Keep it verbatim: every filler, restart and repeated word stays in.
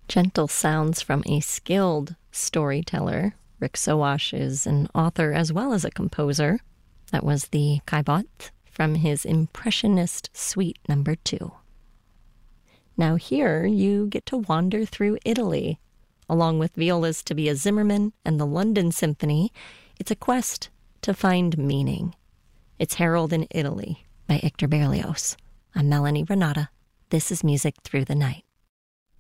Gentle sounds from a skilled storyteller. Rick Sowash is an author as well as a composer. That was the Caillebotte from his Impressionist Suite number two. Now here you get to wander through Italy. Along with Viola's Tabia Zimmerman and the London Symphony, it's a quest to find meaning. It's Harold in Italy by Hector Berlioz. I'm Melanie Renata. This is Music Through the Night.